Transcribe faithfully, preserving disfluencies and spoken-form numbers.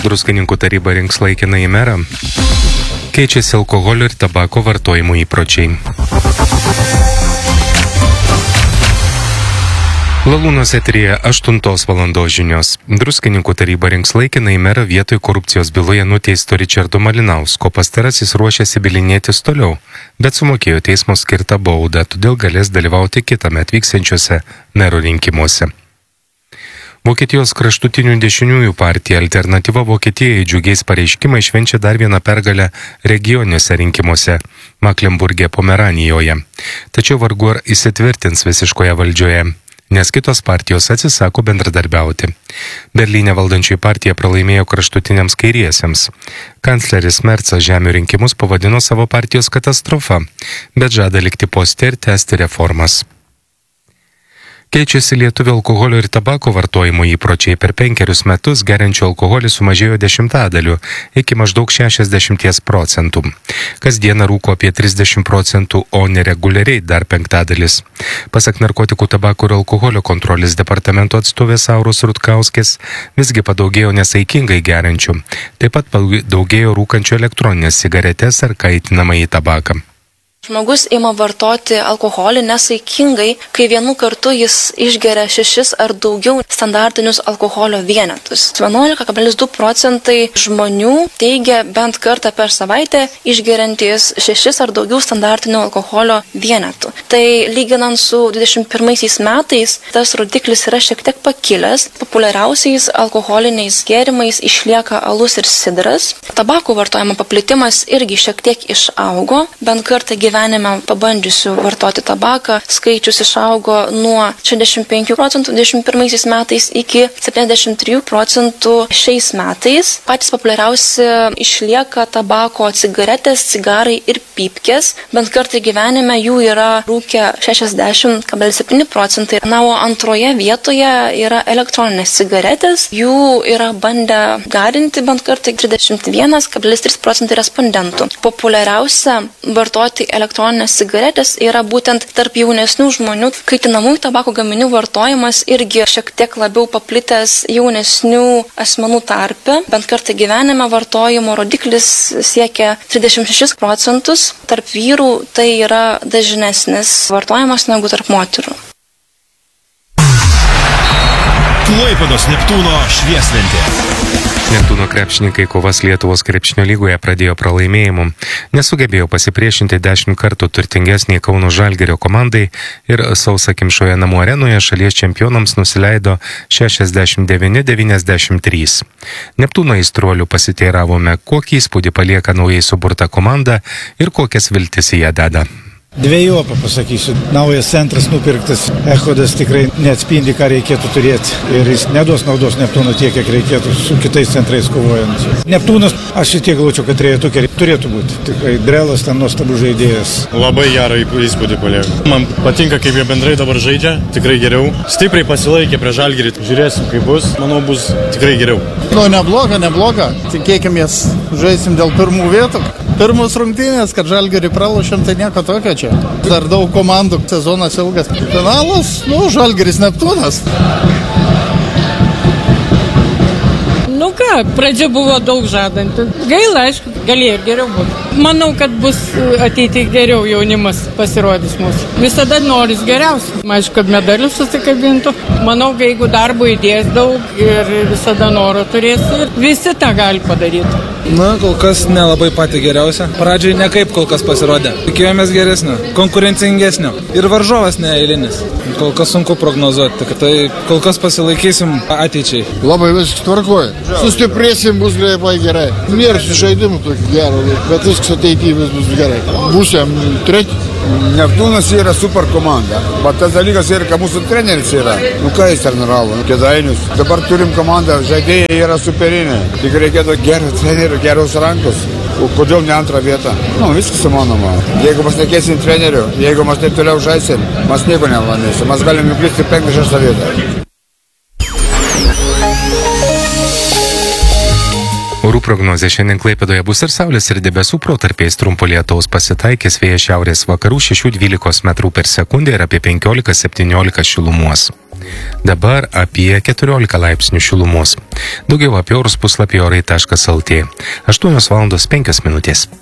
Druskininkų taryba rinks laikinąjį merą. Keičiasi alkoholio ir tabako vartojimo įpročiai. Lalūnos eteryje aštuntos valandos žinios. Druskininkų taryba rinks laikinąjį merą vietoj korupcijos byloje nuteisto Ričardo Malinausko. Pastarasis ruošiasi bylinėtis toliau, bet sumokėjo teismo skirtą baudą, todėl galės dalyvauti kitąmet vyksiančiuose mero rinkimuose. Vokietijos kraštutinių dešiniųjų partija Alternatyva Vokietijai džiugiais pareiškimais švenčia dar vieną pergalę regioniuose rinkimuose Maklemburge Pomeranijoje. Tačiau vargu ar įsitvirtins visiškoje valdžioje, nes kitos partijos atsisako bendradarbiauti. Berlyne valdančiai partija pralaimėjo kraštutiniams kairiesiems. Kancleris Mercas žemių rinkimus pavadino savo partijos katastrofa, bet žada likti poste ir tęsti reformas. Keičiasi lietuvių alkoholio ir tabako vartojimo įpročiai. Per penkerius metus geriančių alkoholį sumažėjo dešimtadaliu iki maždaug šešiasdešimties procentų. Kasdieną rūko apie trisdešimt procentų, o nereguliariai dar penktadalis. Pasak narkotikų, tabako ir alkoholio kontrolės departamento atstovės Auros Rutkauskės, visgi padaugėjo nesaikingai geriančių. Taip pat padaugėjo rūkančių elektroninės cigaretes ar kaitinamąjį tabaką. Žmogus ima vartoti alkoholį nesaikingai, kai vienu kartu jis išgeria šešis ar daugiau standartinius alkoholio vienetus. vienuolika kablelis du procentai žmonių teigia bent kartą per savaitę išgeriantys šešis ar daugiau standartinių alkoholio vienetų. Tai lyginant su dvidešimt pirmaisiais metais, tas rodiklis yra šiek tiek pakilęs. Populiariausiais alkoholiniais gėrimais išlieka alus ir sidras. Tabako vartojimo paplitimas irgi šiek tiek išaugo, bent kartą gyvenime gyvenime pabandžiusių vartoti tabaką skaičius išaugo nuo šešiasdešimt penkių procentų dvidešimt pirmaisiais metais iki septyniasdešimt trijų procentų šiais metais. Patys populiariausi išlieka tabako cigaretės, cigarai ir pypkės. Bent kartą gyvenime jų yra rūkę šešiasdešimt kablelis septyni procentai. Na, o antroje vietoje yra elektroninės cigaretės. Jų yra bandę garinti bent kartą trisdešimt vienas kablelis trys procentai respondentų. Populiariausia vartoti elektroninės cigaretės yra būtent tarp jaunesnių žmonių. Kaitinamųjų tabako gaminių vartojimas irgi šiek tiek labiau paplitęs jaunesnių asmenų tarpe. Bent kartą gyvenime vartojimo rodiklis siekia trisdešimt šešis procentus. Tarp vyrų tai yra dažnesnis vartojimas negu tarp moterų. Klaipėdos Neptūno švieslentė. Neptūno krepšininkai kovas Lietuvos krepšinio lygoje pradėjo pralaimėjimu. Nesugebėjo pasipriešinti dešimt kartų turtingesnį Kauno Žalgirio komandai ir sausakimšoje namų arenoje šalies čempionams nusileido šešiasdešimt devyni devyniasdešimt trys. Neptūno aistruolių pasiteiravome, kokį įspūdį palieka naujai suburta komanda ir kokias viltis į ją deda. Dvejopą pasakysiu. Naujas centras nupirktas. Echodas tikrai neatspindi, ką reikėtų turėti. Ir jis neduos naudos Neptūno tiek, kiek reikėtų su kitais centrais kovojant. Neptūnas, aš šitie galvočiau, kad turėtų, turėtų būti. Tikrai Drelas ten nuostabus žaidėjas. Labai gerą įspūdį palieka. Man patinka, kaip jie bendrai dabar žaidžia. Tikrai geriau. Stipriai pasilaikė prie Žalgirį. Žiūrėsim, kaip bus. Manau, bus tikrai geriau. Nu, nebloga, nebloga. Tikėkimės, žaisim dėl pirmų vietų. Pirmus rungtynės, kad Žalgirį pralošėm, tai nieko tokio čia. Dar daug komandų, sezonas ilgas. Finalas, nu, Žalgiris Neptūnas. Nu ką, pradžia buvo daug žadanti. Gaila, aišku, galėjo ir geriau būti. Manau, kad bus ateityje geriau jaunimas pasirodys mūsų. Visada noris geriausių. Aišku, kad medalius susikabintų. Manau, kad jeigu darbo įdės daug ir visada noro turės, ir visi tą gali padaryti. Na, kol kas nelabai pati geriausia. Pradžiai nekaip kol kas pasirodė. Tikėjomės geresnio, konkurencingesnio. Ir varžovas neeilinis. Kol kas sunku prognozuoti. Tai kol kas pasilaikysim ateičiai. Labai viskas tvarkoja. Sustiprėsim, bus labai gerai. Nėra žaidimų tokių gerų, bet viskas ateityje bus gerai. Būsim treti. Neptūnas yra super komanda, bet tas dalykas yra, kad mūsų treneris yra. Nu ką jis treniravo? Kėdainius. Dabar turim komandą, žaidėjai yra superinė. Tik reikėtų gerų trenerių, geros rankos. O kodėl ne antrą vietą? Nu, viskas įmanoma. Jeigu mes nekeisim trenerių, jeigu mes taip toliau žaisim, mes nieko nevalysim. Mes galim nukristi penktą šeštą vietą. Orų prognozė šiandien Klaipėdoje bus ir saulės ir debesų, protarpiais trumpo lietaus pasitaikys, vėjas šiaurės vakarų šešių dvylikos metrų per sekundę ir apie penkiolika septyniolika šilumos. Dabar apie keturiolika laipsnių šilumos. Daugiau apie orus puslapį orai taškas lt. aštuonios valandos penkios minutės.